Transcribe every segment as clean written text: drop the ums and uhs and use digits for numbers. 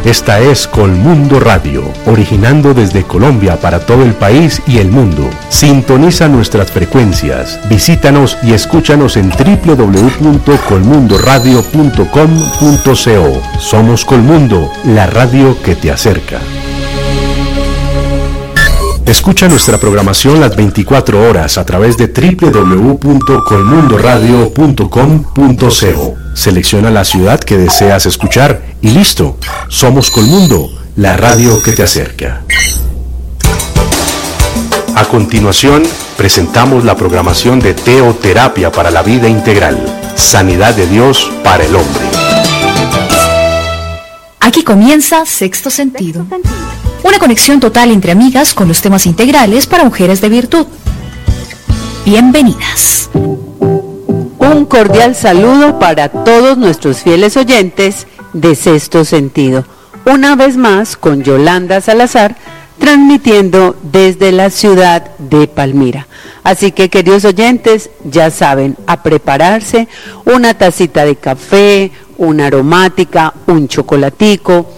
Esta es Colmundo Radio, originando desde Colombia para todo el país y el mundo. Sintoniza nuestras frecuencias, visítanos y escúchanos en www.colmundoradio.com.co. Somos Colmundo, la radio que te acerca. Escucha nuestra programación las 24 horas a través de www.colmundoradio.com.co. Selecciona la ciudad que deseas escuchar y listo. Somos Colmundo, la radio que te acerca. A continuación, presentamos la programación de Teoterapia para la Vida Integral. Sanidad de Dios para el hombre. Aquí comienza Sexto Sentido. Una conexión total entre amigas con los temas integrales para mujeres de virtud. Bienvenidas. Un cordial saludo para todos nuestros fieles oyentes de Sexto Sentido. Una vez más con Yolanda Salazar, transmitiendo desde la ciudad de Palmira. Así que, queridos oyentes, ya saben, a prepararse una tacita de café, una aromática, un chocolatico,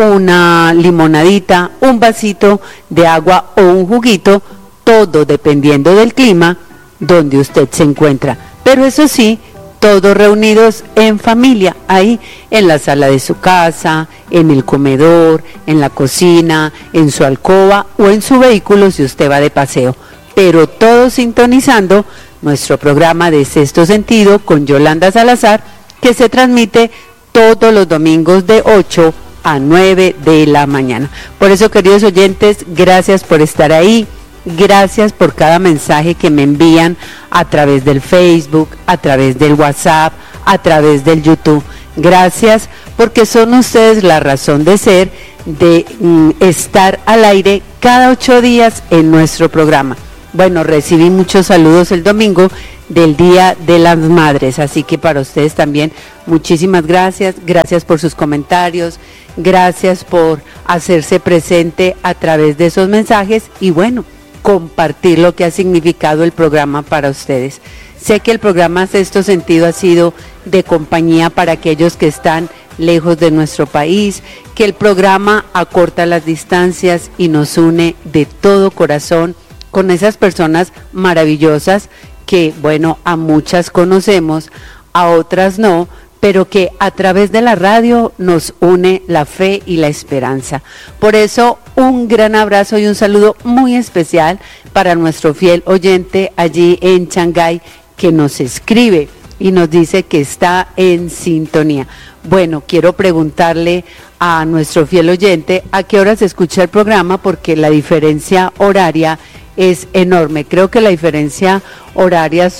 una limonadita, un vasito de agua o un juguito, todo dependiendo del clima donde usted se encuentra. Pero eso sí, todos reunidos en familia, ahí en la sala de su casa, en el comedor, en la cocina, en su alcoba o en su vehículo si usted va de paseo. Pero todos sintonizando nuestro programa de Sexto Sentido con Yolanda Salazar, que se transmite todos los domingos de 8 a 9 de la mañana. Por eso, queridos oyentes, gracias por estar ahí, gracias por cada mensaje que me envían a través del Facebook, a través del WhatsApp, a través del YouTube. Gracias porque son ustedes la razón de ser, de estar al aire cada 8 días en nuestro programa. Bueno, recibí muchos saludos el domingo del Día de las Madres, así que para ustedes también muchísimas gracias, gracias por sus comentarios, gracias por hacerse presente a través de esos mensajes y bueno, compartir lo que ha significado el programa para ustedes. Sé que el programa Sexto Sentido ha sido de compañía para aquellos que están lejos de nuestro país, que el programa acorta las distancias y nos une de todo corazón con esas personas maravillosas que, bueno, a muchas conocemos, a otras no, pero que a través de la radio nos une la fe y la esperanza. Por eso, un gran abrazo y un saludo muy especial para nuestro fiel oyente allí en Shanghái, que nos escribe y nos dice que está en sintonía. Bueno, quiero preguntarle a nuestro fiel oyente a qué hora se escucha el programa, porque la diferencia horaria es enorme. Creo que la diferencia horaria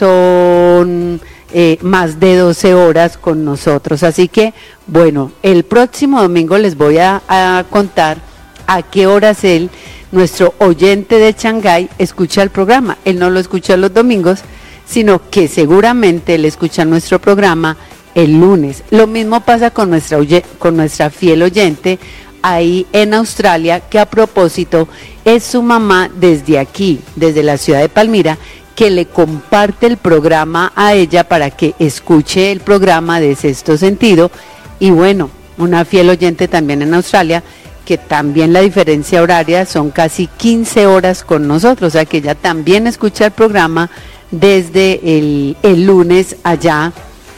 son más de 12 horas con nosotros. Así que, bueno, el próximo domingo les voy a contar a qué horas nuestro oyente de Shanghái escucha el programa. Él no lo escucha los domingos, sino que seguramente él escucha nuestro programa el lunes. Lo mismo pasa con nuestra fiel oyente ahí en Australia, que a propósito es su mamá desde aquí, desde la ciudad de Palmira, que le comparte el programa a ella para que escuche el programa de Sexto Sentido. Y bueno, una fiel oyente también en Australia, que también la diferencia horaria son casi 15 horas con nosotros, o sea que ella también escucha el programa desde el lunes allá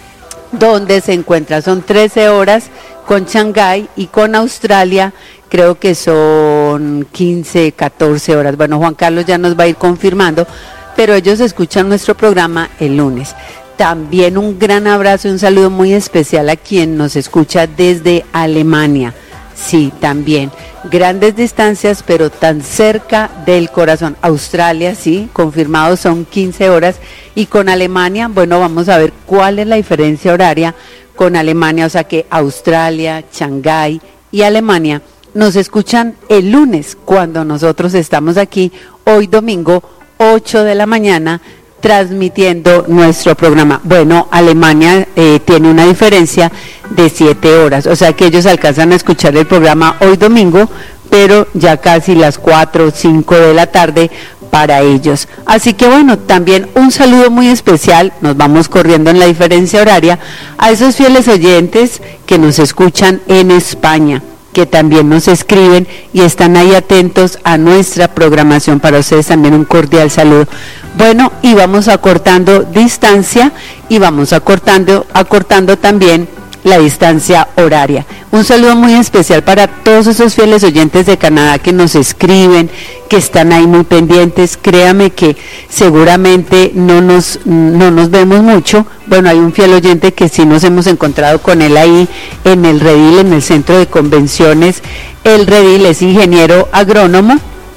donde se encuentra. Son 13 horas con Shanghái y con Australia creo que son 15, 14 horas. Bueno, Juan Carlos ya nos va a ir confirmando, pero ellos escuchan nuestro programa el lunes. También un gran abrazo y un saludo muy especial a quien nos escucha desde Alemania. Sí, también. Grandes distancias, pero tan cerca del corazón. Australia, sí, confirmado, son 15 horas. Y con Alemania, bueno, vamos a ver cuál es la diferencia horaria con Alemania. O sea que Australia, Shanghái y Alemania nos escuchan el lunes cuando nosotros estamos aquí, hoy domingo, 8 de la mañana, transmitiendo nuestro programa. Bueno, Alemania tiene una diferencia de 7 horas, o sea que ellos alcanzan a escuchar el programa hoy domingo, pero ya casi las 4 o 5 de la tarde para ellos. Así que bueno, también un saludo muy especial, nos vamos corriendo en la diferencia horaria, a esos fieles oyentes que nos escuchan en España. que también nos escriben y están ahí atentos a nuestra programación. Para ustedes también un cordial saludo. Bueno, y vamos acortando distancia y vamos acortando también la distancia horaria. Un saludo muy especial para todos esos fieles oyentes de Canadá que nos escriben, que están ahí muy pendientes. Créame que seguramente no nos vemos mucho. Bueno, hay un fiel oyente que sí nos hemos encontrado con él ahí en el Redil, en el centro de convenciones. El Redil es ingeniero agrónomo,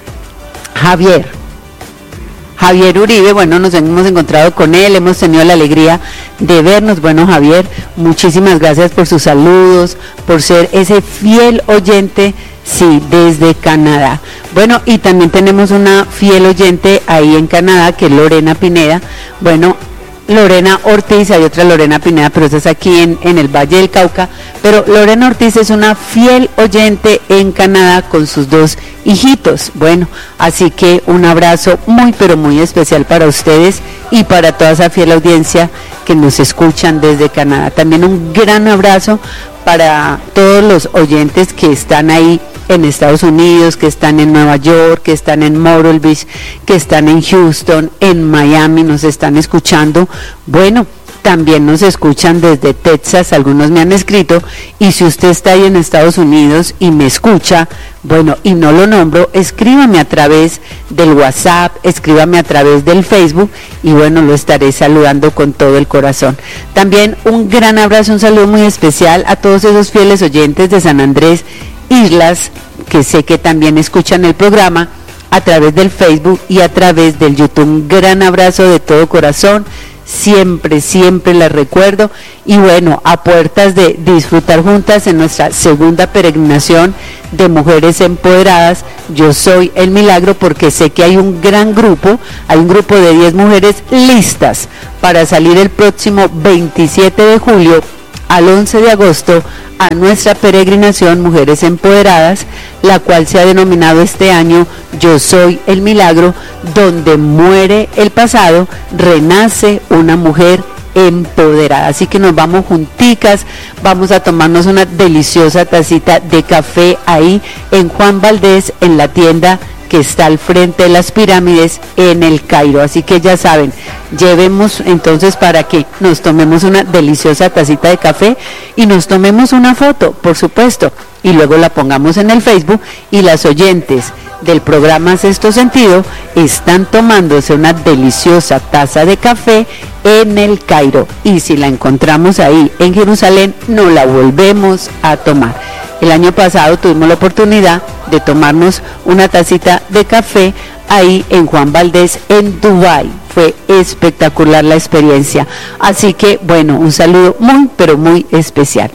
Javier Uribe. Bueno, nos hemos encontrado con él, hemos tenido la alegría de vernos. Bueno, Javier, muchísimas gracias por sus saludos, por ser ese fiel oyente, sí, desde Canadá. Bueno, y también tenemos una fiel oyente ahí en Canadá, que es Lorena Pineda. Bueno, Lorena Ortiz, hay otra Lorena Pineda, pero esa es aquí en el Valle del Cauca, pero Lorena Ortiz es una fiel oyente en Canadá con sus 2 hijitos. Bueno, así que un abrazo muy pero muy especial para ustedes y para toda esa fiel audiencia que nos escuchan desde Canadá. También un gran abrazo para todos los oyentes que están ahí en Estados Unidos, que están en Nueva York, que están en Myrtle Beach, que están en Houston, en Miami, nos están escuchando. Bueno, también nos escuchan desde Texas, algunos me han escrito, y si usted está ahí en Estados Unidos y me escucha, bueno, y no lo nombro, escríbame a través del WhatsApp, escríbame a través del Facebook, y bueno, lo estaré saludando con todo el corazón. También un gran abrazo, un saludo muy especial a todos esos fieles oyentes de San Andrés Islas, que sé que también escuchan el programa a través del Facebook y a través del YouTube. Un gran abrazo de todo corazón, siempre las recuerdo, y bueno, a puertas de disfrutar juntas en nuestra segunda peregrinación de Mujeres Empoderadas, Yo Soy el Milagro, porque sé que hay un gran grupo, hay un grupo de 10 mujeres listas para salir el próximo 27 de julio al 11 de agosto a nuestra peregrinación Mujeres Empoderadas, la cual se ha denominado este año Yo Soy el Milagro, donde muere el pasado, renace una mujer empoderada. Así que nos vamos junticas, vamos a tomarnos una deliciosa tacita de café ahí en Juan Valdés, en la tienda que está al frente de las pirámides en el Cairo. Así que ya saben, llevemos entonces para que nos tomemos una deliciosa tacita de café y nos tomemos una foto, por supuesto, y luego la pongamos en el Facebook, y las oyentes del programa Sexto Sentido están tomándose una deliciosa taza de café en el Cairo, y si la encontramos ahí en Jerusalén, no la volvemos a tomar. El año pasado tuvimos la oportunidad de tomarnos una tacita de café ahí en Juan Valdés, en Dubái. Fue espectacular la experiencia. Así que, bueno, un saludo muy, pero muy especial.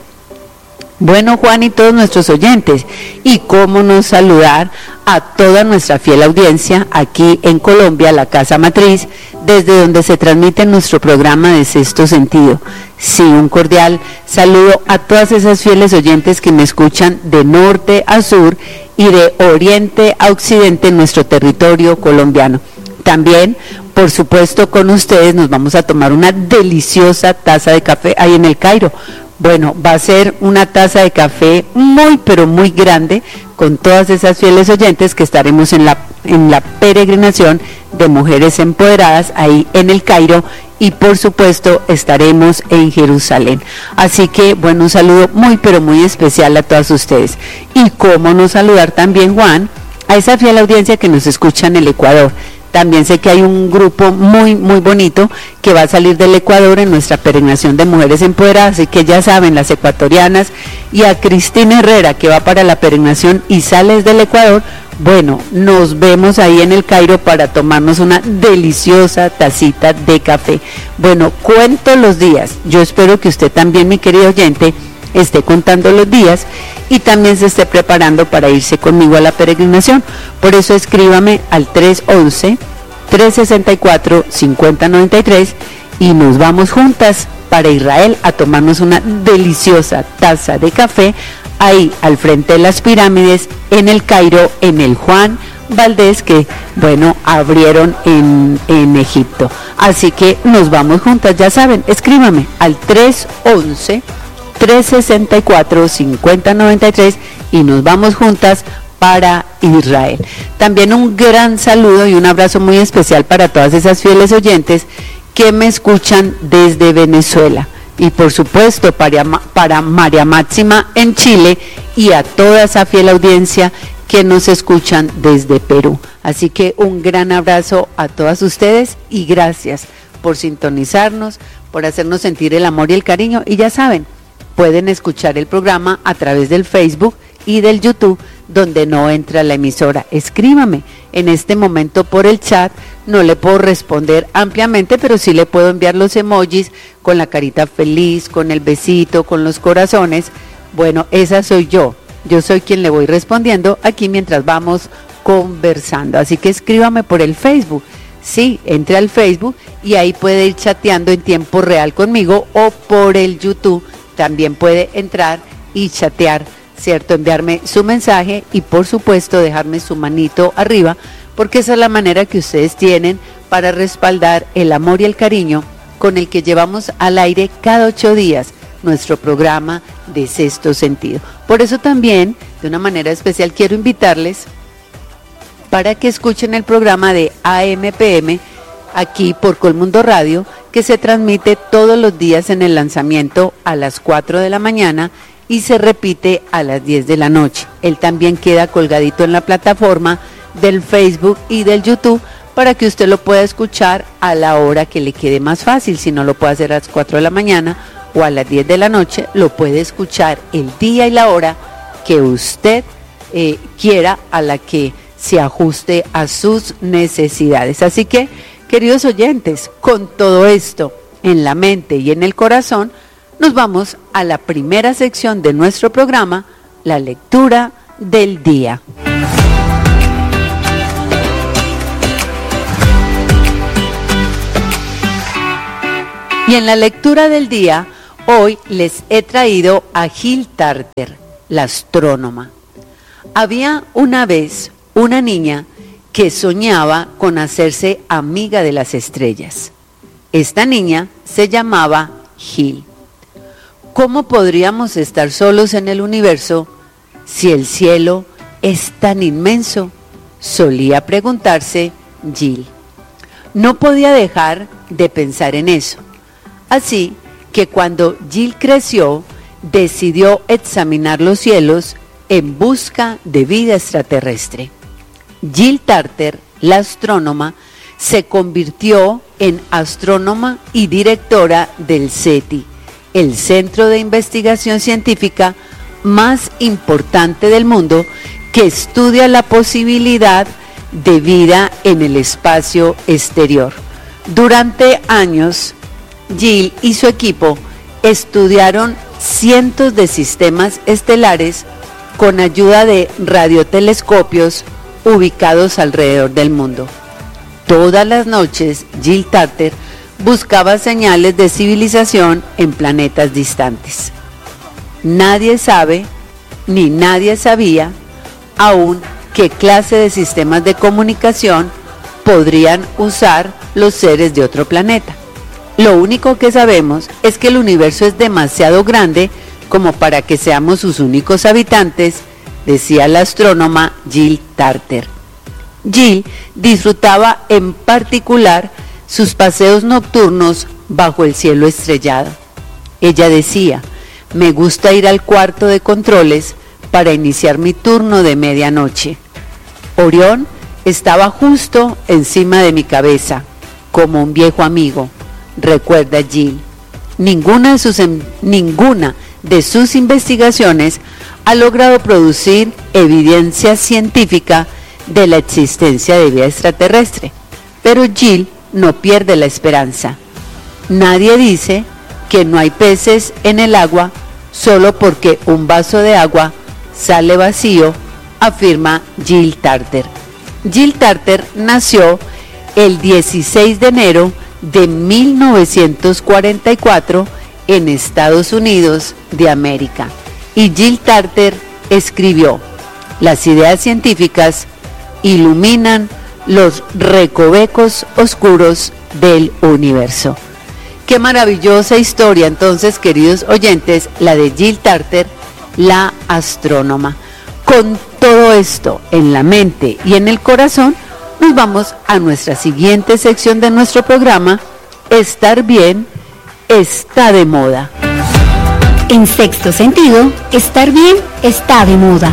Bueno, Juan y todos nuestros oyentes, y cómo no saludar a toda nuestra fiel audiencia aquí en Colombia, la Casa Matriz, desde donde se transmite nuestro programa de Sexto Sentido. Sí, un cordial saludo a todas esas fieles oyentes que me escuchan de norte a sur y de oriente a occidente en nuestro territorio colombiano. También, por supuesto, con ustedes nos vamos a tomar una deliciosa taza de café ahí en el Cairo. Bueno, va a ser una taza de café muy, pero muy grande, con todas esas fieles oyentes que estaremos en la peregrinación de Mujeres Empoderadas ahí en el Cairo, y por supuesto estaremos en Jerusalén. Así que, bueno, un saludo muy, pero muy especial a todas ustedes. Y cómo no saludar también, Juan, a esa fiel audiencia que nos escucha en el Ecuador. También sé que hay un grupo muy, muy bonito que va a salir del Ecuador en nuestra peregrinación de Mujeres Empoderadas, así que ya saben, las ecuatorianas, y a Cristina Herrera, que va para la peregrinación y sale del Ecuador. Bueno, nos vemos ahí en el Cairo para tomarnos una deliciosa tacita de café. Bueno, cuento los días. Yo espero que usted también, mi querido oyente, esté contando los días y también se esté preparando para irse conmigo a la peregrinación. Por eso escríbame al 311-364-5093 y nos vamos juntas para Israel a tomarnos una deliciosa taza de café ahí al frente de las pirámides en el Cairo, en el Juan Valdés, que bueno, abrieron en Egipto. Así que nos vamos juntas, ya saben, escríbame al 311-364-5093 y nos vamos juntas para Israel. También un gran saludo y un abrazo muy especial para todas esas fieles oyentes que me escuchan desde Venezuela. Y por supuesto para María Máxima en Chile y a toda esa fiel audiencia que nos escuchan desde Perú. Así que un gran abrazo a todas ustedes y gracias por sintonizarnos, por hacernos sentir el amor y el cariño. Y ya saben, pueden escuchar el programa a través del Facebook y del YouTube, donde no entra la emisora. Escríbame en este momento por el chat. No le puedo responder ampliamente, pero sí le puedo enviar los emojis con la carita feliz, con el besito, con los corazones. Bueno, esa soy yo. Yo soy quien le voy respondiendo aquí mientras vamos conversando. Así que escríbame por el Facebook. Sí, entre al Facebook y ahí puede ir chateando en tiempo real conmigo, o por el YouTube también puede entrar y chatear, ¿cierto? Enviarme su mensaje y por supuesto dejarme su manito arriba, porque esa es la manera que ustedes tienen para respaldar el amor y el cariño con el que llevamos al aire cada 8 días nuestro programa de Sexto Sentido. Por eso también, de una manera especial, quiero invitarles para que escuchen el programa de AMPM aquí por Colmundo Radio, que se transmite todos los días en el lanzamiento a las 4 de la mañana y se repite a las 10 de la noche. Él también queda colgadito en la plataforma del Facebook y del YouTube para que usted lo pueda escuchar a la hora que le quede más fácil. Si no lo puede hacer a las 4 de la mañana o a las 10 de la noche, lo puede escuchar el día y la hora que usted quiera, a la que se ajuste a sus necesidades. Así que, queridos oyentes, con todo esto en la mente y en el corazón, nos vamos a la primera sección de nuestro programa, la lectura del día. Y en la lectura del día, hoy les he traído a Jill Tarter, la astrónoma. Había una vez una niña que soñaba con hacerse amiga de las estrellas. Esta niña se llamaba Jill. ¿Cómo podríamos estar solos en el universo si el cielo es tan inmenso?, solía preguntarse Jill. No podía dejar de pensar en eso. Así que cuando Jill creció, decidió examinar los cielos en busca de vida extraterrestre. Jill Tarter, la astrónoma, se convirtió en astrónoma y directora del SETI, el centro de investigación científica más importante del mundo, que estudia la posibilidad de vida en el espacio exterior. Durante años, Jill y su equipo estudiaron cientos de sistemas estelares con ayuda de radiotelescopios ubicados alrededor del mundo. Todas las noches, Jill Tarter buscaba señales de civilización en planetas distantes. Nadie sabe, ni nadie sabía aún qué clase de sistemas de comunicación podrían usar los seres de otro planeta. Lo único que sabemos es que el universo es demasiado grande como para que seamos sus únicos habitantes, decía la astrónoma Jill Tarter. Jill disfrutaba en particular sus paseos nocturnos bajo el cielo estrellado. Ella decía: me gusta ir al cuarto de controles para iniciar mi turno de medianoche. Orión estaba justo encima de mi cabeza, como un viejo amigo, recuerda Jill. Ninguna de sus investigaciones ha logrado producir evidencia científica de la existencia de vida extraterrestre, pero Jill no pierde la esperanza. Nadie dice que no hay peces en el agua solo porque un vaso de agua sale vacío, afirma Jill Tarter. Jill Tarter nació el 16 de enero de 1944 en Estados Unidos de América. Y Jill Tarter escribió: las ideas científicas iluminan los recovecos oscuros del universo. Qué maravillosa historia entonces, queridos oyentes, la de Jill Tarter, la astrónoma. Con todo esto en la mente y en el corazón, nos vamos a nuestra siguiente sección de nuestro programa, Estar Bien está de moda. En Sexto Sentido, estar bien está de moda.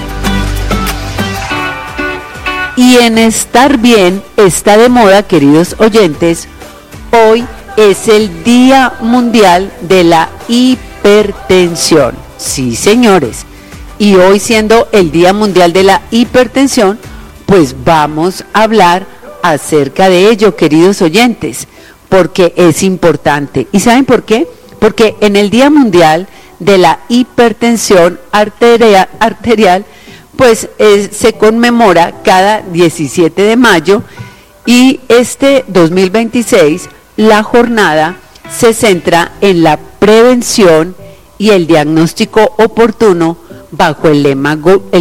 Y en Estar Bien está de moda, queridos oyentes, hoy es el Día Mundial de la Hipertensión. Sí, señores. Y hoy, siendo el Día Mundial de la Hipertensión, pues vamos a hablar acerca de ello, queridos oyentes, porque es importante. ¿Y saben por qué? Porque en el Día Mundial de la Hipertensión arterial, pues se conmemora cada 17 de mayo, y este 2026 la jornada se centra en la prevención y el diagnóstico oportuno bajo el lema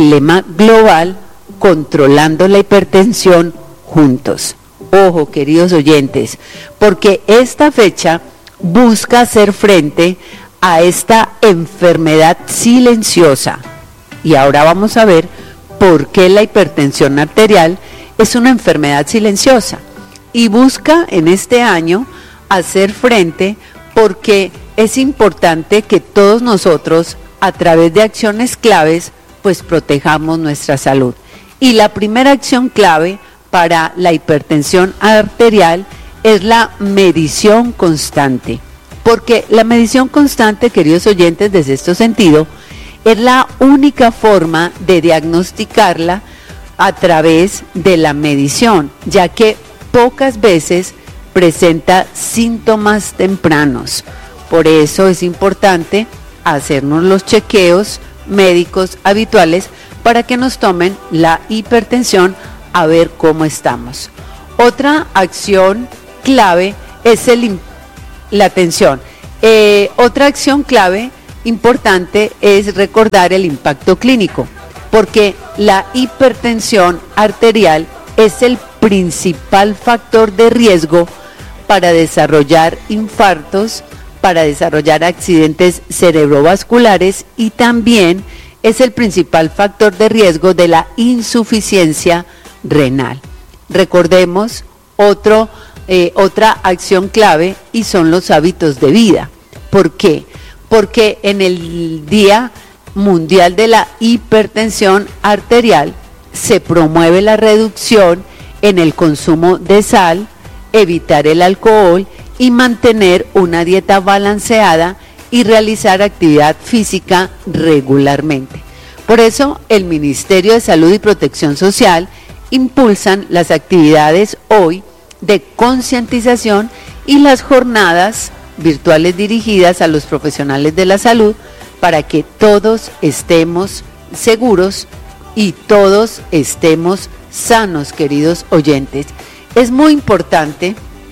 global Controlando la Hipertensión Juntos. Ojo, queridos oyentes, porque esta fecha busca hacer frente a esta enfermedad silenciosa. Y ahora vamos a ver por qué la hipertensión arterial es una enfermedad silenciosa. Y busca en este año hacer frente porque es importante que todos nosotros, a través de acciones claves, pues protejamos nuestra salud. Y la primera acción clave para la hipertensión arterial es la medición constante. Porque la medición constante, queridos oyentes, desde este sentido, es la única forma de diagnosticarla a través de la medición, ya que pocas veces presenta síntomas tempranos. Por eso es importante hacernos los chequeos médicos habituales para que nos tomen la hipertensión a ver cómo estamos. Otra acción clave es la atención. Otra acción clave importante es recordar el impacto clínico, porque la hipertensión arterial es el principal factor de riesgo para desarrollar infartos, para desarrollar accidentes cerebrovasculares, y también es el principal factor de riesgo de la insuficiencia renal. Recordemos otra acción clave, y son los hábitos de vida. ¿Por qué? Porque en el Día Mundial de la Hipertensión Arterial se promueve la reducción en el consumo de sal, evitar el alcohol y mantener una dieta balanceada y realizar actividad física regularmente. Por eso, el Ministerio de Salud y Protección Social impulsan las actividades hoy de concientización y las jornadas virtuales dirigidas a los profesionales de la salud para que todos estemos seguros y todos estemos sanos, queridos oyentes. Es muy importante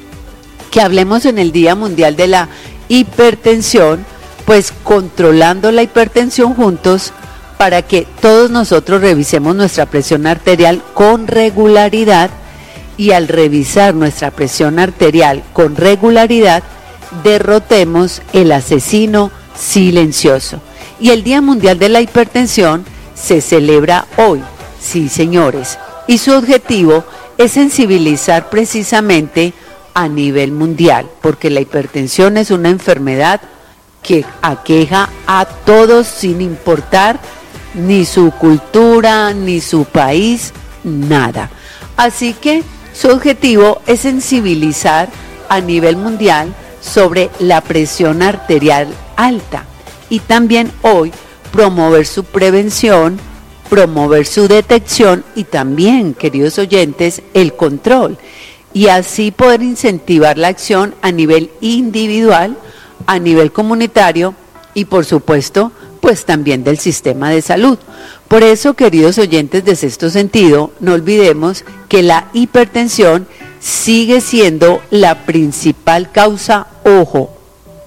que hablemos en el Día Mundial de la Hipertensión, pues controlando la hipertensión juntos, para que todos nosotros revisemos nuestra presión arterial con regularidad, y al revisar nuestra presión arterial con regularidad, derrotemos el asesino silencioso. Y el Día Mundial de la Hipertensión se celebra hoy, sí, señores, y su objetivo es sensibilizar precisamente a nivel mundial, porque la hipertensión es una enfermedad que aqueja a todos sin importar ni su cultura, ni su país, nada. Así que su objetivo es sensibilizar a nivel mundial sobre la presión arterial alta, y también hoy promover su prevención, promover su detección y también, queridos oyentes, el control, y así poder incentivar la acción a nivel individual, a nivel comunitario y, por supuesto, pues también del sistema de salud. Por eso, queridos oyentes de Sexto Sentido, no olvidemos que la hipertensión sigue siendo la principal causa, ojo,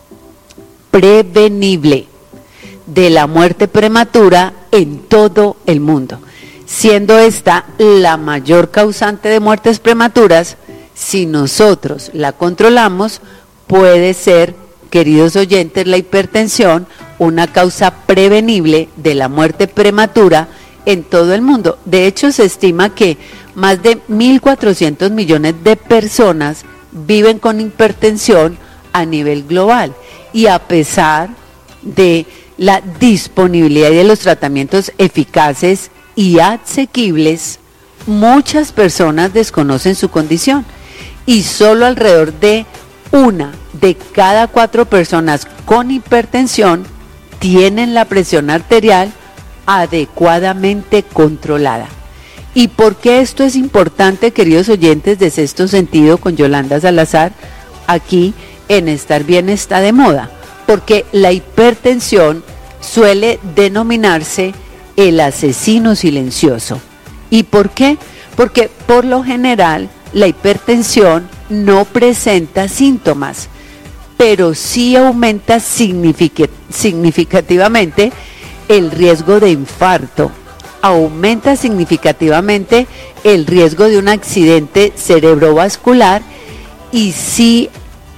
prevenible de la muerte prematura en todo el mundo, siendo esta la mayor causante de muertes prematuras. Si nosotros la controlamos, puede ser, queridos oyentes, la hipertensión una causa prevenible de la muerte prematura en todo el mundo. De hecho, se estima que más de 1.400 millones de personas viven con hipertensión a nivel global. Y a pesar de la disponibilidad de los tratamientos eficaces y asequibles, muchas personas desconocen su condición y solo alrededor de 1 de cada 4 personas con hipertensión tienen la presión arterial adecuadamente controlada. ¿Y por qué esto es importante, queridos oyentes de Sexto Sentido con Yolanda Salazar? Aquí en Estar Bien está de moda, porque la hipertensión suele denominarse el asesino silencioso. ¿Y por qué? Porque por lo general la hipertensión no presenta síntomas, pero sí aumenta significativamente el riesgo de infarto, aumenta significativamente el riesgo de un accidente cerebrovascular y sí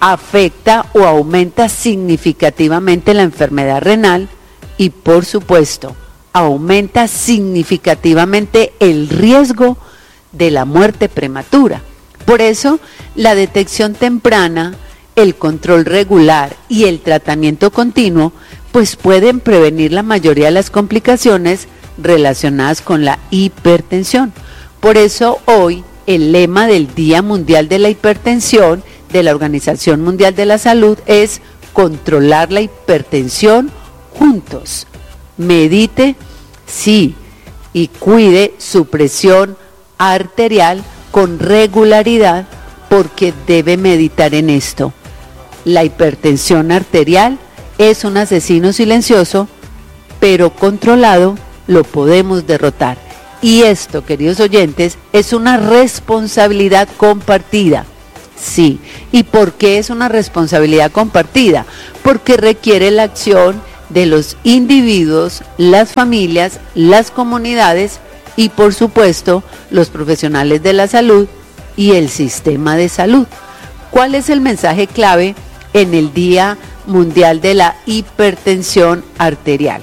afecta o aumenta significativamente la enfermedad renal y, por supuesto, aumenta significativamente el riesgo de la muerte prematura. Por eso, la detección temprana, el control regular y el tratamiento continuo, pues pueden prevenir la mayoría de las complicaciones relacionadas con la hipertensión. Por eso hoy el lema del Día Mundial de la Hipertensión de la Organización Mundial de la Salud es controlar la hipertensión juntos. Medite, sí, y cuide su presión arterial con regularidad, porque debe meditar en esto. La hipertensión arterial es un asesino silencioso, pero controlado lo podemos derrotar. Y esto, queridos oyentes, es una responsabilidad compartida. Sí. ¿Y por qué es una responsabilidad compartida? Porque requiere la acción de los individuos, las familias, las comunidades y, por supuesto, los profesionales de la salud y el sistema de salud. ¿Cuál es el mensaje clave en el Día Mundial de la Hipertensión Arterial?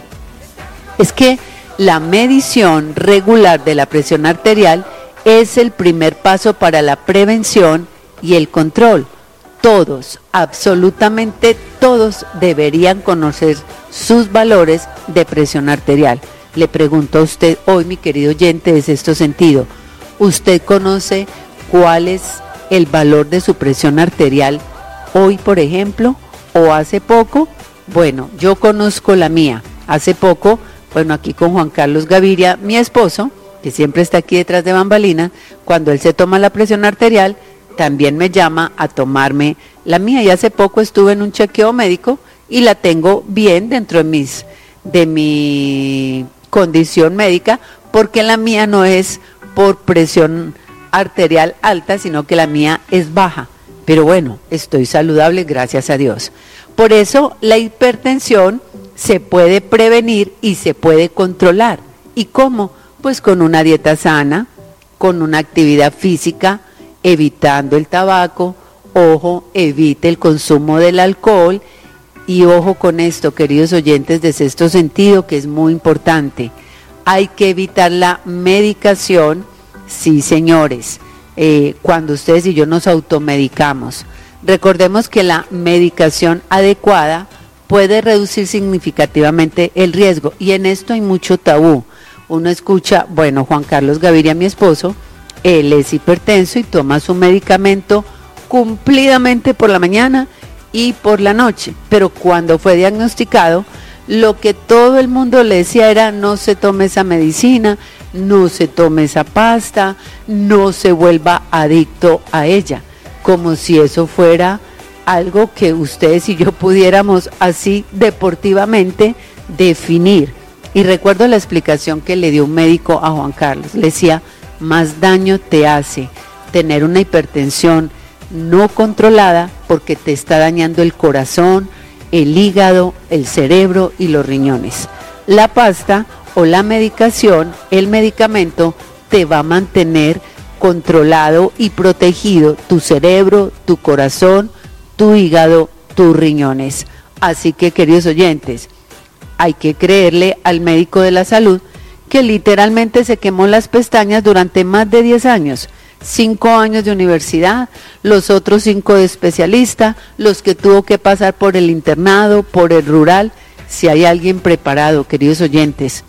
Es que la medición regular de la presión arterial es el primer paso para la prevención y el control. Todos, absolutamente todos, deberían conocer sus valores de presión arterial. Le pregunto a usted hoy, mi querido oyente de Sexto Sentido, ¿usted conoce cuál es el valor de su presión arterial hoy, por ejemplo, o hace poco? Bueno, yo conozco la mía. Hace poco, bueno, aquí con Juan Carlos Gaviria, mi esposo, que siempre está aquí detrás de bambalinas, cuando él se toma la presión arterial, también me llama a tomarme la mía. Y hace poco estuve en un chequeo médico y la tengo bien dentro de mi condición médica, porque la mía no es por presión arterial alta, sino que la mía es baja. Pero bueno, estoy saludable, gracias a Dios. Por eso la hipertensión se puede prevenir y se puede controlar. ¿Y cómo? Pues con una dieta sana, con una actividad física, evitando el tabaco, ojo, evite el consumo del alcohol y ojo con esto, queridos oyentes de Sexto Sentido, que es muy importante. Hay que evitar la medicación, sí señores, cuando ustedes y yo nos automedicamos. Recordemos que la medicación adecuada puede reducir significativamente el riesgo y en esto hay mucho tabú. Uno escucha, bueno, Juan Carlos Gaviria, mi esposo, él es hipertenso y toma su medicamento cumplidamente por la mañana y por la noche, pero cuando fue diagnosticado, lo que todo el mundo le decía era: no se tome esa medicina, no se tome esa pasta, no se vuelva adicto a ella, como si eso fuera algo que ustedes y yo pudiéramos así deportivamente definir. Y recuerdo la explicación que le dio un médico a Juan Carlos, le decía: más daño te hace tener una hipertensión no controlada, porque te está dañando el corazón, el hígado, el cerebro y los riñones. La pasta o la medicación, el medicamento, te va a mantener controlado y protegido tu cerebro, tu corazón, tu hígado, tus riñones. Así que, queridos oyentes, hay que creerle al médico de la salud que literalmente se quemó las pestañas durante más de 10 años. 5 años de universidad, los otros 5 de especialista, los que tuvo que pasar por el internado, por el rural. Si hay alguien preparado, queridos oyentes,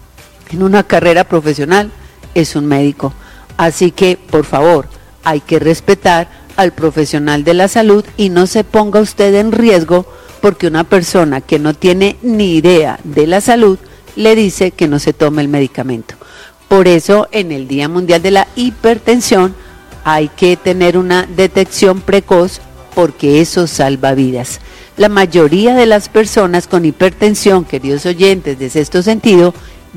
en una carrera profesional, es un médico. Así que, por favor, hay que respetar al profesional de la salud y no se ponga usted en riesgo porque una persona que no tiene ni idea de la salud le dice que no se tome el medicamento. Por eso, en el Día Mundial de la Hipertensión, hay que tener una detección precoz porque eso salva vidas. La mayoría de las personas con hipertensión, queridos oyentes de Sexto Sentido,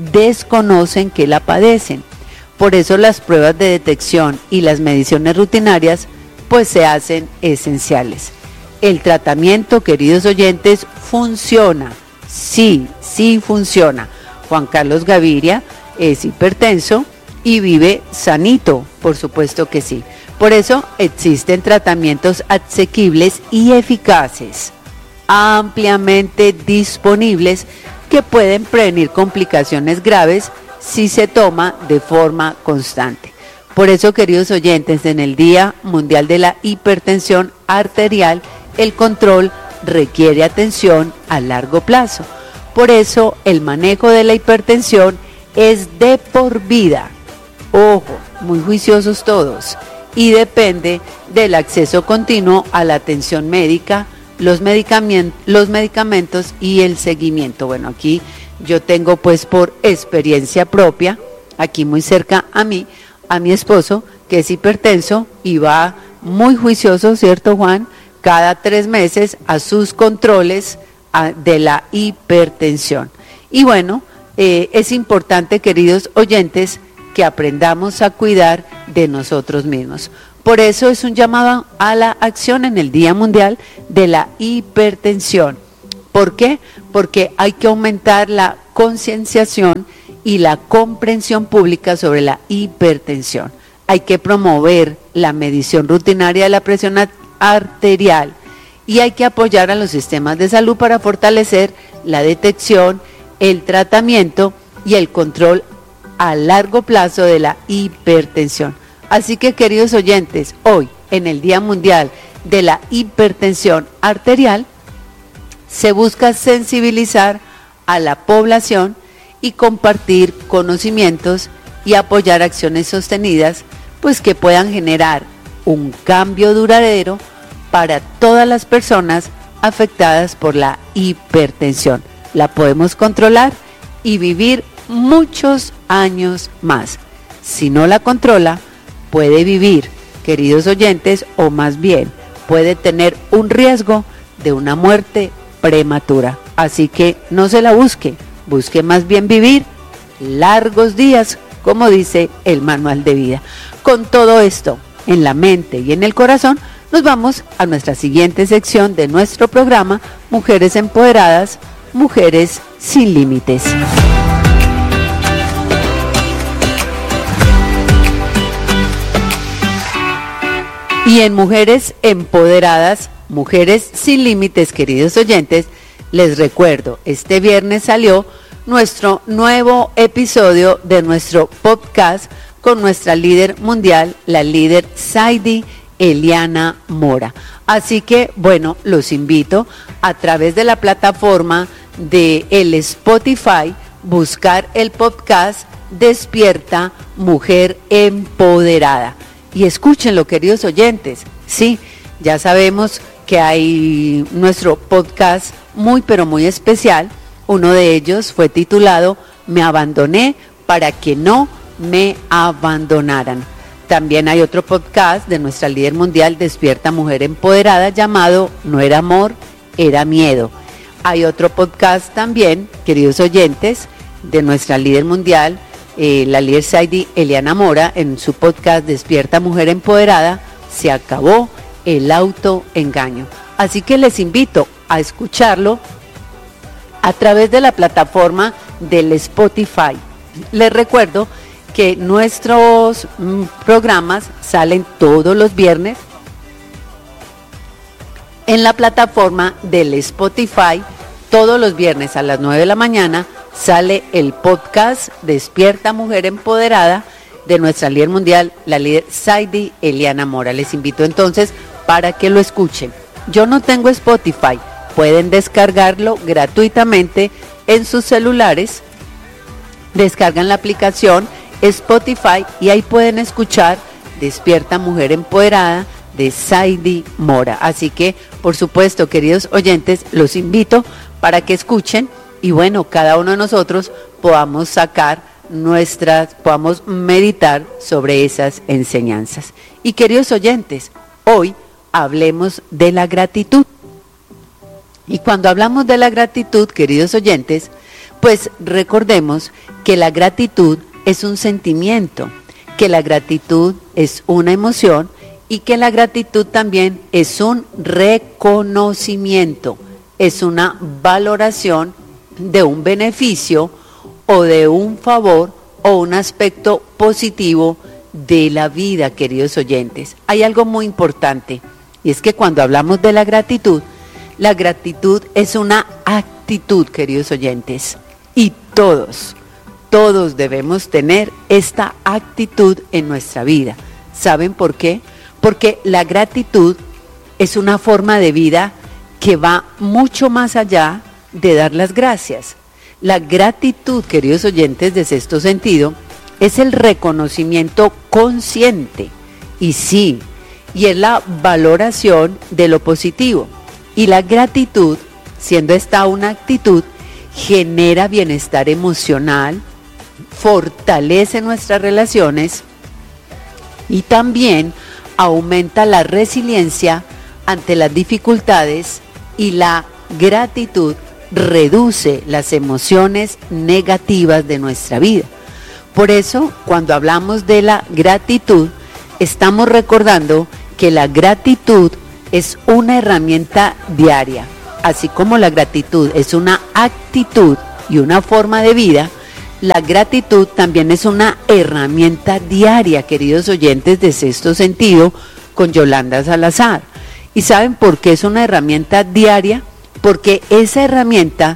desconocen que la padecen. Por eso las pruebas de detección y las mediciones rutinarias pues se hacen esenciales. El tratamiento, queridos oyentes, funciona. Sí funciona. Juan Carlos Gaviria es hipertenso y vive sanito, por supuesto que sí. Por eso existen tratamientos asequibles y eficaces, ampliamente disponibles, que pueden prevenir complicaciones graves si se toma de forma constante. Por eso, queridos oyentes, en el Día Mundial de la Hipertensión Arterial, el control requiere atención a largo plazo. Por eso, el manejo de la hipertensión es de por vida. Ojo, muy juiciosos todos. Y depende del acceso continuo a la atención médica, los medicamentos y el seguimiento. Bueno, aquí yo tengo pues por experiencia propia, aquí muy cerca a mí, a mi esposo, que es hipertenso y va muy juicioso, ¿cierto, Juan? Cada 3 meses a sus controles de la hipertensión. Y bueno, es importante, queridos oyentes, que aprendamos a cuidar de nosotros mismos. Por eso es un llamado a la acción en el Día Mundial de la Hipertensión. ¿Por qué? Porque hay que aumentar la concienciación y la comprensión pública sobre la hipertensión. Hay que promover la medición rutinaria de la presión arterial y hay que apoyar a los sistemas de salud para fortalecer la detección, el tratamiento y el control a largo plazo de la hipertensión. Así que, queridos oyentes, hoy en el Día Mundial de la Hipertensión Arterial se busca sensibilizar a la población y compartir conocimientos y apoyar acciones sostenidas pues que puedan generar un cambio duradero para todas las personas afectadas por la hipertensión. La podemos controlar y vivir muchos años más. Si no la controla, puede vivir, queridos oyentes, o más bien puede tener un riesgo de una muerte prematura. Así que no se la busque, busque más bien vivir largos días, como dice el manual de vida. Con todo esto en la mente y en el corazón, nos vamos a nuestra siguiente sección de nuestro programa, Mujeres Empoderadas, Mujeres sin Límites. Y en Mujeres Empoderadas, Mujeres sin Límites, queridos oyentes, les recuerdo, este viernes salió nuestro nuevo episodio de nuestro podcast con nuestra líder mundial, la líder Saidi Eliana Mora. Así que, bueno, los invito a través de la plataforma de el Spotify, buscar el podcast Despierta Mujer Empoderada. Y escúchenlo, queridos oyentes. Sí, ya sabemos que hay nuestro podcast muy, pero muy especial. Uno de ellos fue titulado Me abandoné para que no me abandonaran. También hay otro podcast de nuestra líder mundial Despierta Mujer Empoderada llamado No era amor, era miedo. Hay otro podcast también, queridos oyentes, de nuestra líder mundial, la líder Saidi Eliana Mora, en su podcast Despierta Mujer Empoderada, Se acabó el autoengaño. Así que les invito a escucharlo a través de la plataforma del Spotify. Les recuerdo que nuestros programas salen todos los viernes en la plataforma del Spotify, todos los viernes a las 9 de la mañana, sale el podcast Despierta Mujer Empoderada de nuestra líder mundial, la líder Saidi Eliana Mora. Les invito entonces para que lo escuchen. Yo no tengo Spotify, pueden descargarlo gratuitamente en sus celulares. Descargan la aplicación Spotify y ahí pueden escuchar Despierta Mujer Empoderada de Saidi Mora. Así que, por supuesto, queridos oyentes, los invito para que escuchen y bueno, cada uno de nosotros podamos podamos meditar sobre esas enseñanzas. Y queridos oyentes, hoy hablemos de la gratitud. Y cuando hablamos de la gratitud, queridos oyentes, pues recordemos que la gratitud es un sentimiento, que la gratitud es una emoción y que la gratitud también es un reconocimiento, es una valoración de un beneficio o de un favor o un aspecto positivo de la vida, queridos oyentes. Hay algo muy importante y es que cuando hablamos de la gratitud es una actitud, queridos oyentes, y todos debemos tener esta actitud en nuestra vida. ¿Saben por qué? Porque la gratitud es una forma de vida que va mucho más allá de dar las gracias. La gratitud, queridos oyentes de Sexto Sentido, es el reconocimiento consciente y es la valoración de lo positivo. Y la gratitud, siendo esta una actitud, genera bienestar emocional, fortalece nuestras relaciones y también aumenta la resiliencia ante las dificultades, y la gratitud reduce las emociones negativas de nuestra vida. Por eso, cuando hablamos de la gratitud, estamos recordando que la gratitud es una herramienta diaria. Así como la gratitud es una actitud y una forma de vida, la gratitud también es una herramienta diaria, queridos oyentes de Sexto Sentido, con Yolanda Salazar. ¿Y saben por qué es una herramienta diaria? Porque esa herramienta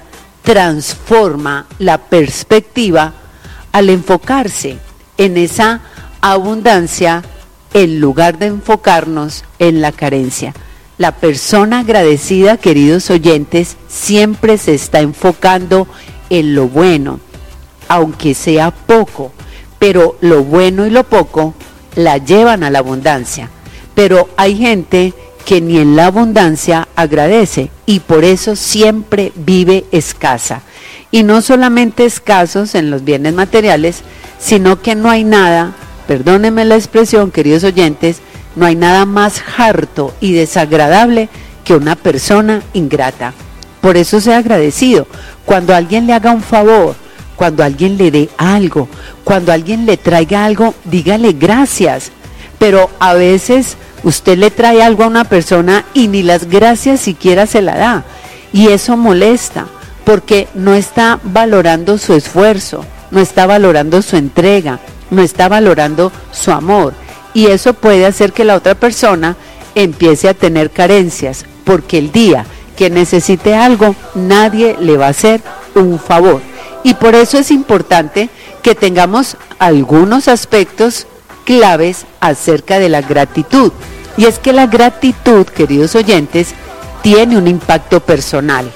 transforma la perspectiva al enfocarse en esa abundancia en lugar de enfocarnos en la carencia. La persona agradecida, queridos oyentes, siempre se está enfocando en lo bueno, aunque sea poco, pero lo bueno y lo poco la llevan a la abundancia. Pero hay gente que ni en la abundancia agradece y por eso siempre vive escasa. Y no solamente escasos en los bienes materiales, sino que no hay nada, perdónenme la expresión, queridos oyentes, no hay nada más harto y desagradable que una persona ingrata. Por eso sea agradecido. Cuando alguien le haga un favor, cuando alguien le dé algo, cuando alguien le traiga algo, dígale gracias. Pero a veces usted le trae algo a una persona y ni las gracias siquiera se la da. Y eso molesta, porque no está valorando su esfuerzo, no está valorando su entrega, no está valorando su amor. Y eso puede hacer que la otra persona empiece a tener carencias, porque el día que necesite algo, nadie le va a hacer un favor. Y por eso es importante que tengamos algunos aspectos claves acerca de la gratitud. Y es que la gratitud, queridos oyentes, tiene un impacto personal.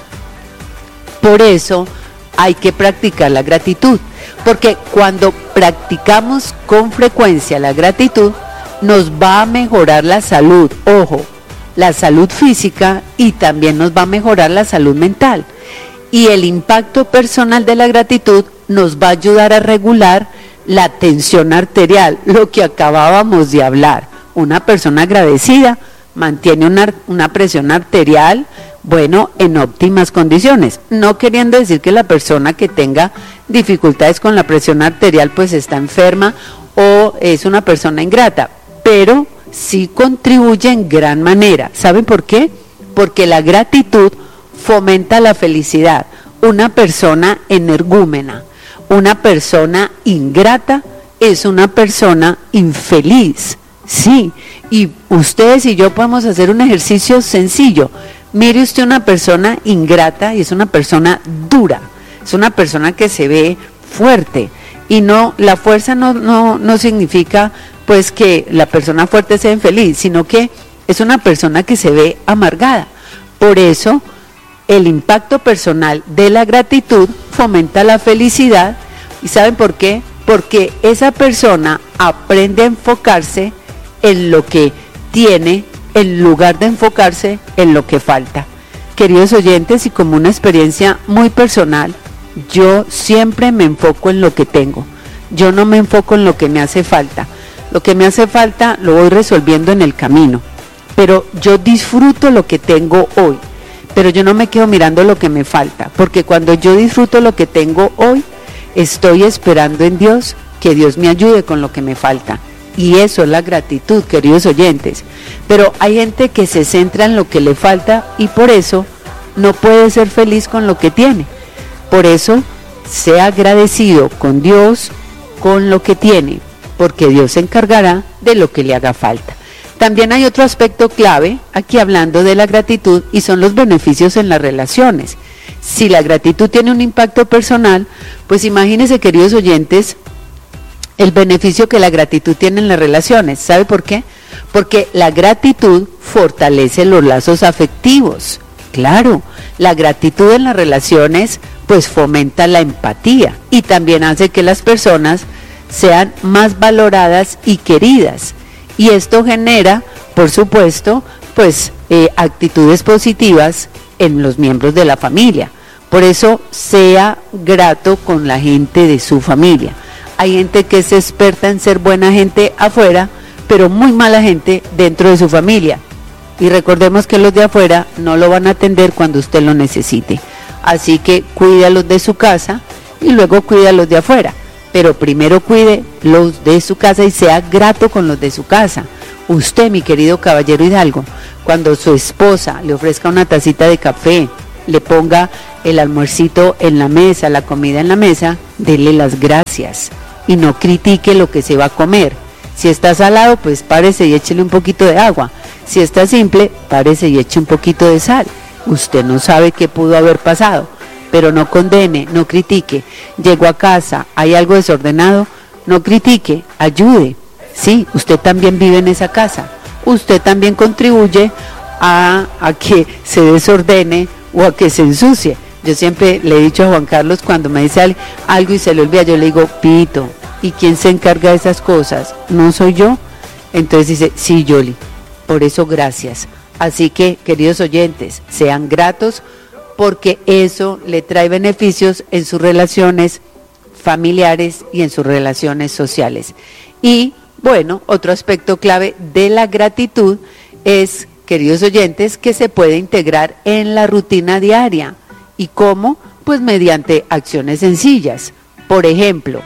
Por eso hay que practicar la gratitud, porque cuando practicamos con frecuencia la gratitud, nos va a mejorar la salud, ojo, la salud física, y también nos va a mejorar la salud mental. Y el impacto personal de la gratitud nos va a ayudar a regular la tensión arterial, lo que acabábamos de hablar. Una persona agradecida mantiene una presión arterial, bueno, en óptimas condiciones. No queriendo decir que la persona que tenga dificultades con la presión arterial pues está enferma o es una persona ingrata, pero sí contribuye en gran manera. ¿Saben por qué? Porque la gratitud fomenta la felicidad. Una persona energúmena, una persona ingrata es una persona infeliz. Sí, y ustedes y yo podemos hacer un ejercicio sencillo. Mire usted una persona ingrata y es una persona dura, es una persona que se ve fuerte. Y no, la fuerza no significa pues que la persona fuerte sea infeliz, sino que es una persona que se ve amargada. Por eso, el impacto personal de la gratitud fomenta la felicidad. ¿Y saben por qué? Porque esa persona aprende a enfocarse en lo que tiene, en lugar de enfocarse en lo que falta. Queridos oyentes, y como una experiencia muy personal, yo siempre me enfoco en lo que tengo. Yo no me enfoco en lo que me hace falta. Lo que me hace falta lo voy resolviendo en el camino. Pero yo disfruto lo que tengo hoy. Pero yo no me quedo mirando lo que me falta. Porque cuando yo disfruto lo que tengo hoy, estoy esperando en Dios que Dios me ayude con lo que me falta. Y eso es la gratitud, queridos oyentes. Pero hay gente que se centra en lo que le falta y por eso no puede ser feliz con lo que tiene. Por eso, sea agradecido con Dios, con lo que tiene, porque Dios se encargará de lo que le haga falta. También hay otro aspecto clave, aquí hablando de la gratitud, y son los beneficios en las relaciones. Si la gratitud tiene un impacto personal, pues imagínense, queridos oyentes, el beneficio que la gratitud tiene en las relaciones. ¿Sabe por qué? Porque la gratitud fortalece los lazos afectivos. Claro, la gratitud en las relaciones pues fomenta la empatía y también hace que las personas sean más valoradas y queridas. Y esto genera, por supuesto, pues actitudes positivas en los miembros de la familia. Por eso, sea grato con la gente de su familia. Hay gente que es experta en ser buena gente afuera, pero muy mala gente dentro de su familia. Y recordemos que los de afuera no lo van a atender cuando usted lo necesite. Así que cuide a los de su casa y luego cuide a los de afuera. Pero primero cuide los de su casa y sea grato con los de su casa. Usted, mi querido caballero hidalgo, cuando su esposa le ofrezca una tacita de café, le ponga el almuercito en la mesa, la comida en la mesa, dele las gracias y no critique lo que se va a comer. Si está salado, pues párese y échele un poquito de agua. Si está simple, párese y eche un poquito de sal. Usted no sabe qué pudo haber pasado, pero no condene, no critique. Llegó a casa, hay algo desordenado, no critique, ayude. Sí, usted también vive en esa casa. Usted también contribuye a que se desordene o a que se ensucie. Yo siempre le he dicho a Juan Carlos, cuando me dice algo y se le olvida, yo le digo, Pito, ¿y quién se encarga de esas cosas? ¿No soy yo? Entonces dice, sí, Yoli, por eso gracias. Así que, queridos oyentes, sean gratos porque eso le trae beneficios en sus relaciones familiares y en sus relaciones sociales. Y, bueno, otro aspecto clave de la gratitud es, queridos oyentes, que se puede integrar en la rutina diaria. ¿Y cómo? Pues mediante acciones sencillas. Por ejemplo,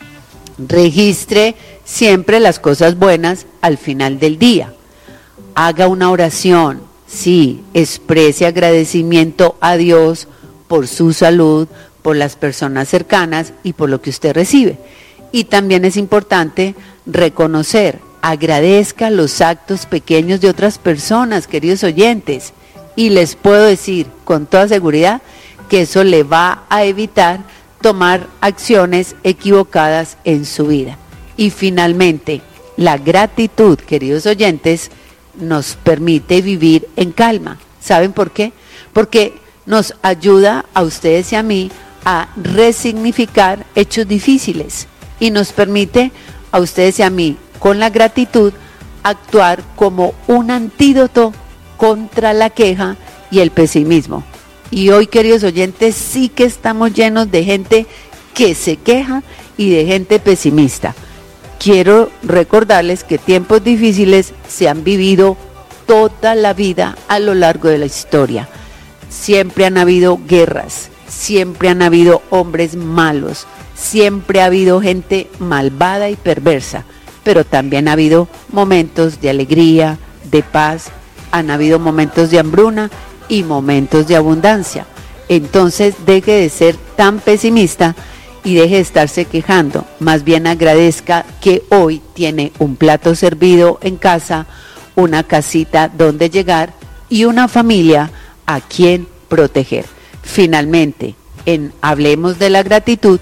registre siempre las cosas buenas al final del día. Haga una oración, sí, exprese agradecimiento a Dios por su salud, por las personas cercanas y por lo que usted recibe. Y también es importante reconocer, agradezca los actos pequeños de otras personas, queridos oyentes. Y les puedo decir con toda seguridad que eso le va a evitar tomar acciones equivocadas en su vida. Y finalmente, la gratitud, queridos oyentes, nos permite vivir en calma. ¿Saben por qué? Porque nos ayuda a ustedes y a mí a resignificar hechos difíciles y nos permite a ustedes y a mí, con la gratitud, actuar como un antídoto contra la queja y el pesimismo. Y hoy, queridos oyentes, sí que estamos llenos de gente que se queja y de gente pesimista. Quiero recordarles que tiempos difíciles se han vivido toda la vida a lo largo de la historia. Siempre han habido guerras, siempre han habido hombres malos, siempre ha habido gente malvada y perversa, pero también ha habido momentos de alegría, de paz, han habido momentos de hambruna y momentos de abundancia. Entonces deje de ser tan pesimista y deje de estarse quejando, más bien agradezca que hoy tiene un plato servido en casa, una casita donde llegar y una familia a quien proteger. Finalmente, en Hablemos de la gratitud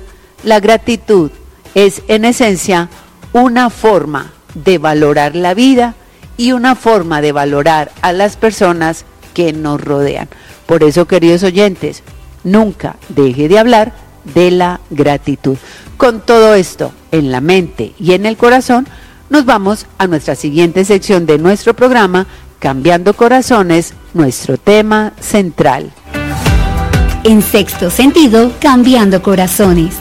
es en esencia una forma de valorar la vida y una forma de valorar a las personas que nos rodean. Por eso, queridos oyentes, nunca deje de hablar de la gratitud. Con todo esto en la mente y en el corazón, nos vamos a nuestra siguiente sección de nuestro programa, Cambiando Corazones, nuestro tema central. En Sexto Sentido, Cambiando Corazones.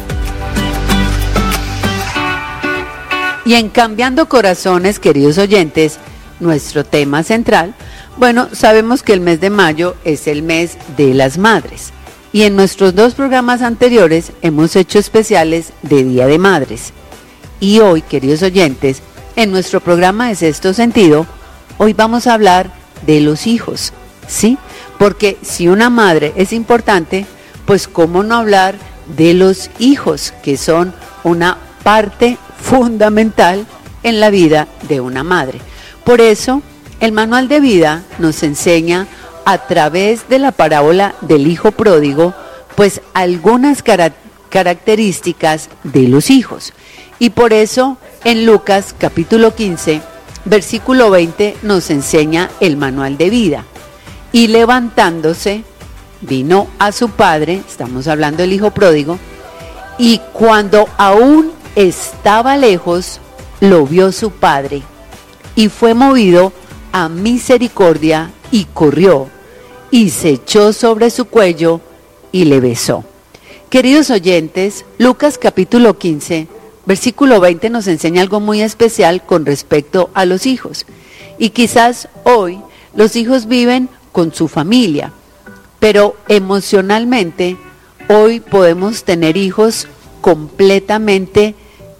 Y en Cambiando Corazones, queridos oyentes, nuestro tema central, bueno, sabemos que el mes de mayo es el mes de las madres. Y en nuestros 2 programas anteriores hemos hecho especiales de Día de Madres. Y hoy, queridos oyentes, en nuestro programa de Sexto Sentido, hoy vamos a hablar de los hijos, ¿sí? Porque si una madre es importante, pues cómo no hablar de los hijos, que son una parte fundamental en la vida de una madre. Por eso, el manual de vida nos enseña a través de la parábola del hijo pródigo, pues algunas características de los hijos. Y por eso en Lucas capítulo 15, versículo 20 nos enseña el manual de vida. Y levantándose, vino a su padre, estamos hablando del hijo pródigo, y cuando aún estaba lejos, lo vio su padre, y fue movido a misericordia, y corrió, y se echó sobre su cuello, y le besó. Queridos oyentes, Lucas capítulo 15, versículo 20 nos enseña algo muy especial con respecto a los hijos. Y quizás hoy los hijos viven con su familia, pero emocionalmente hoy podemos tener hijos completamente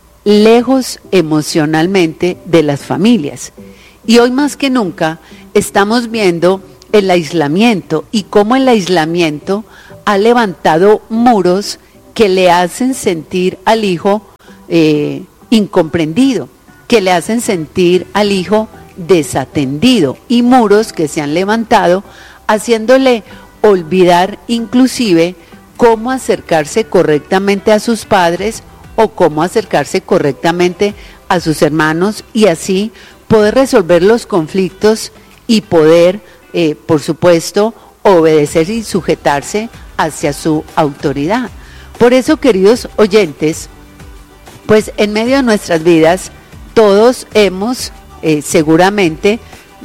lejos emocionalmente de las familias. Y hoy más que nunca estamos viendo el aislamiento y cómo el aislamiento ha levantado muros que le hacen sentir al hijo incomprendido, que le hacen sentir al hijo desatendido, y muros que se han levantado haciéndole olvidar inclusive cómo acercarse correctamente a sus padres o cómo acercarse correctamente a sus hermanos, y así poder resolver los conflictos y poder, por supuesto, obedecer y sujetarse hacia su autoridad. Por eso, queridos oyentes, pues en medio de nuestras vidas todos hemos seguramente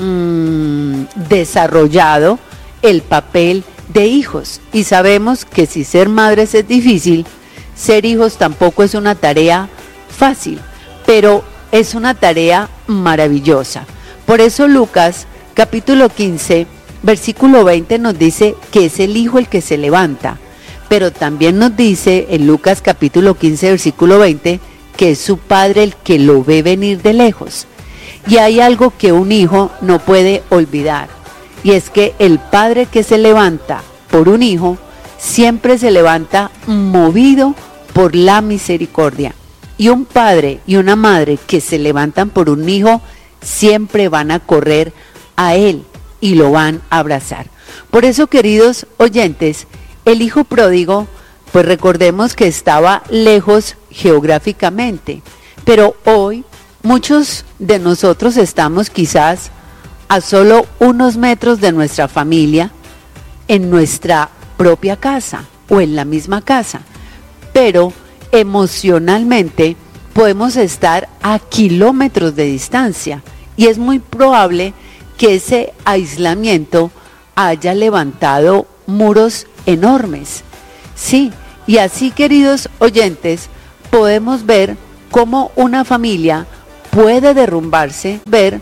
desarrollado el papel de hijos, y sabemos que si ser madres es difícil, ser hijos tampoco es una tarea fácil, pero es una tarea maravillosa. Por eso Lucas capítulo 15 versículo 20 nos dice que es el hijo el que se levanta, pero también nos dice en Lucas capítulo 15 versículo 20 que es su padre el que lo ve venir de lejos. Y hay algo que un hijo no puede olvidar, y es que el padre que se levanta por un hijo siempre se levanta movido por la misericordia. Y un padre y una madre que se levantan por un hijo siempre van a correr a él y lo van a abrazar. Por eso, queridos oyentes, el hijo pródigo, pues recordemos que estaba lejos geográficamente, pero hoy muchos de nosotros estamos quizás a solo unos metros de nuestra familia, en nuestra propia casa o en la misma casa, pero emocionalmente podemos estar a kilómetros de distancia, y es muy probable que ese aislamiento haya levantado muros enormes. Sí, y así, queridos oyentes, podemos ver cómo una familia puede derrumbarse,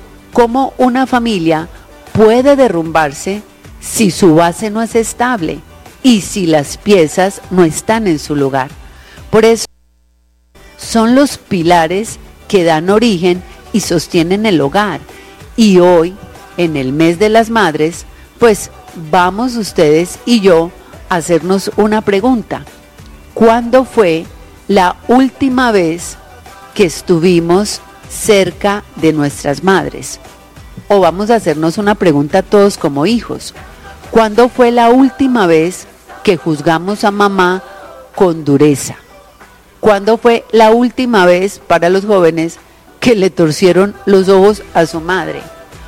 si su base no es estable y si las piezas no están en su lugar. Por eso son los pilares que dan origen y sostienen el hogar. Y hoy, en el mes de las madres, pues vamos ustedes y yo a hacernos una pregunta. ¿Cuándo fue la última vez que estuvimos cerca de nuestras madres? O vamos a hacernos una pregunta todos como hijos. ¿Cuándo fue la última vez que juzgamos a mamá con dureza. ¿Cuándo fue la última vez para los jóvenes que le torcieron los ojos a su madre?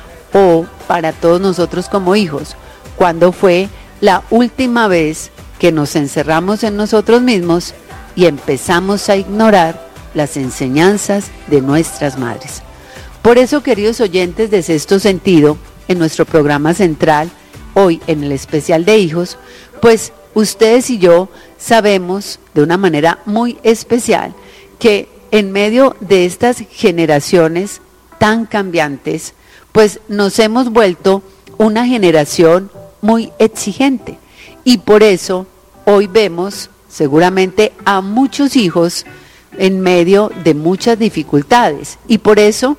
O para todos nosotros como hijos, ¿cuándo fue la última vez que nos encerramos en nosotros mismos y empezamos a ignorar las enseñanzas de nuestras madres? Por eso, queridos oyentes de Sexto Sentido, en nuestro programa central, hoy en el especial de hijos, pues ustedes y yo sabemos de una manera muy especial que en medio de estas generaciones tan cambiantes, pues nos hemos vuelto una generación muy exigente. Y por eso hoy vemos seguramente a muchos hijos en medio de muchas dificultades. Y por eso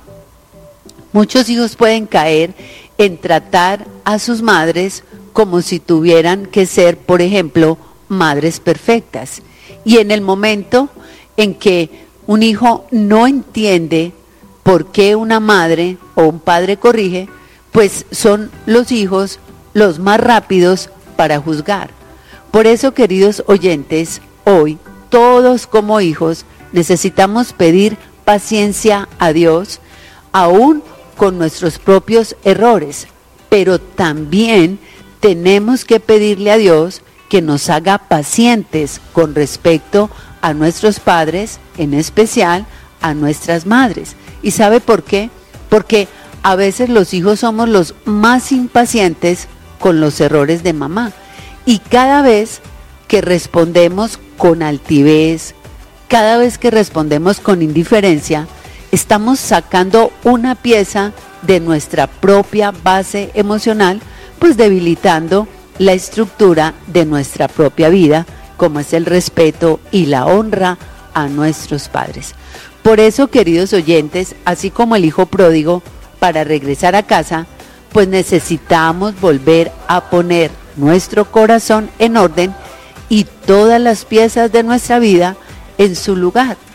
muchos hijos pueden caer en tratar a sus madres como si tuvieran que ser, por ejemplo, madres perfectas. Y en el momento en que un hijo no entiende por qué una madre o un padre corrige, pues son los hijos los más rápidos para juzgar. Por eso, queridos oyentes, hoy todos como hijos necesitamos pedir paciencia a Dios, aún con nuestros propios errores, pero también tenemos que pedirle a Dios que nos haga pacientes con respecto a nuestros padres, en especial a nuestras madres. ¿Y sabe por qué? Porque a veces los hijos somos los más impacientes con los errores de mamá. Y cada vez que respondemos con altivez, cada vez que respondemos con indiferencia, estamos sacando una pieza de nuestra propia base emocional, pues debilitando la estructura de nuestra propia vida, como es el respeto y la honra a nuestros padres. Por eso, queridos oyentes, así como el hijo pródigo, para regresar a casa, pues necesitamos volver a poner nuestro corazón en orden y todas las piezas de nuestra vida en su lugar.